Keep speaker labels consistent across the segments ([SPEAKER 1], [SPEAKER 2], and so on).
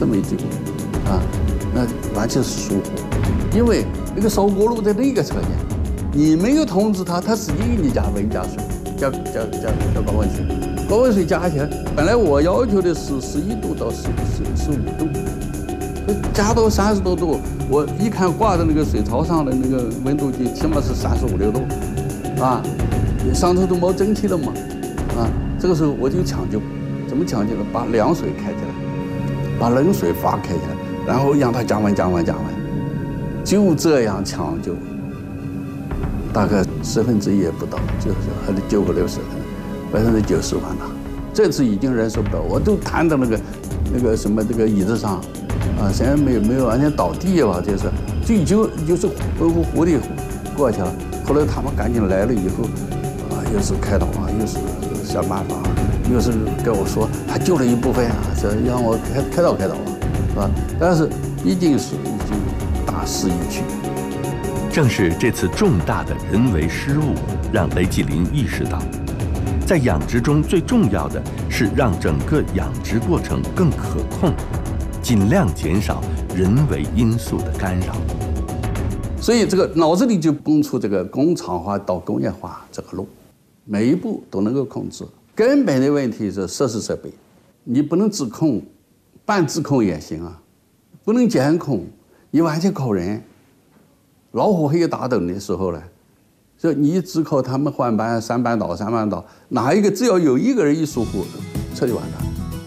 [SPEAKER 1] 没追过，那完全是疏忽。因为那个烧锅炉在那个车间，你没有通知他，他自己给你加温加水，加高温水，高温水加起来，本来我要求的是11度到15度，加到30多度，我一看挂在那个水槽上的那个温度计，起码是35、6度，上头都冒蒸汽了嘛，这个时候我就抢救，怎么抢救呢？把凉水开起来，把冷水发开起来，然后让它降温，就这样抢救，大概1/10也不到，就是还得救个60%，90%完了。这次已经忍受不了，我都瘫到那个什么这个椅子上，现在没有完全倒地吧，就是糊里过去了。后来他们赶紧来了以后，又是开导又是想办法，又是跟我说还救了一部分这让我开导是吧？但是毕竟是已经大势已去。
[SPEAKER 2] 正是这次重大的人为失误，让雷继林意识到，在养殖中最重要的是让整个养殖过程更可控，尽量减少人为因素的干扰。
[SPEAKER 1] 所以这个脑子里就蹦出这个工厂化到工业化这个路，每一步都能够控制。根本的问题是设施设备，你不能自控，半自控也行不能监控，你完全靠人。老虎黑打盹的时候呢，就你只靠他们换班3班倒，哪一个只要有一个人一疏忽，彻底完蛋。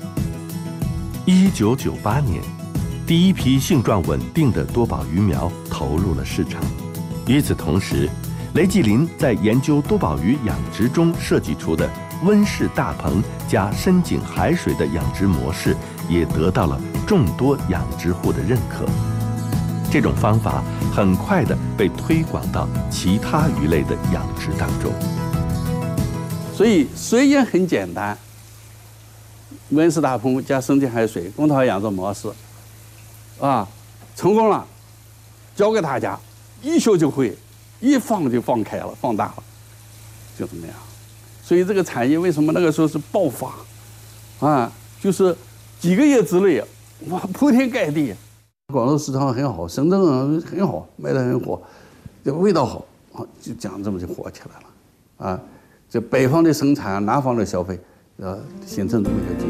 [SPEAKER 2] 1998年，第一批性状稳定的多宝鱼苗投入了市场。与此同时，雷继林在研究多宝鱼养殖中设计出的温室大棚加深井海水的养殖模式，也得到了众多养殖户的认可。这种方法很快地被推广到其他鱼类的养殖当中。
[SPEAKER 1] 所以虽然很简单，温室大棚加深井海水公套养殖模式，成功了，教给大家，一学就会，一放就放开了，放大了，就这么样。所以这个产业为什么那个时候是爆发，就是几个月之内，铺天盖地。广州市场很好，深圳很好，卖得很火，这味道好，就这样这么就火起来了，这北方的生产，南方的消费，形成这么一个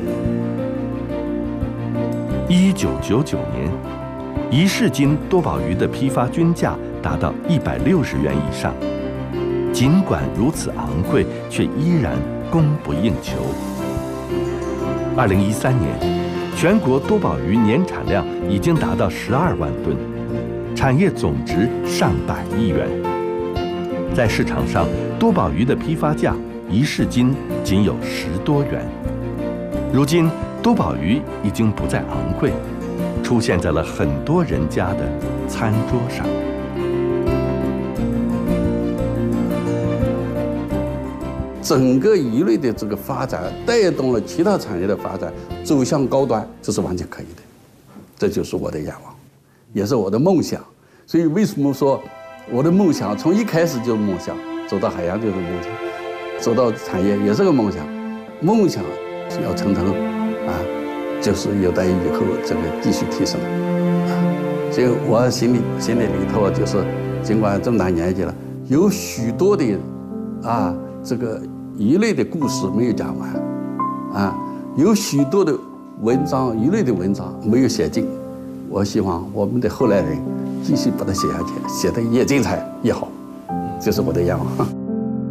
[SPEAKER 1] 局面。
[SPEAKER 2] 1999年，1市斤多宝鱼的批发均价达到160元以上，尽管如此昂贵，却依然供不应求。2013年。全国多宝鱼年产量已经达到12万吨，产业总值上百亿元。在市场上，多宝鱼的批发价1市斤仅有10多元。如今，多宝鱼已经不再昂贵，出现在了很多人家的餐桌上。
[SPEAKER 1] 整个鱼类的这个发展带动了其他产业的发展，走向高端，这是完全可以的。这就是我的愿望，也是我的梦想。所以为什么说我的梦想从一开始就是梦想，走到海洋就是梦想，走到产业也是个梦想。梦想要成就是有待于以后这个继续提升。所以我心里头就是，尽管这么大年纪了，有许多的这个鱼类的故事没有讲完，有许多的文章，鱼类的文章没有写尽。我希望我们的后来人继续把它写下去，写得越精彩越好，这是我的愿望。